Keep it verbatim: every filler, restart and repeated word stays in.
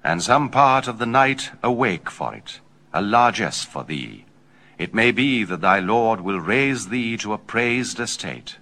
and some part of the night awake for it, a largesse for thee. It may be that thy Lord will raise thee to a praised estate.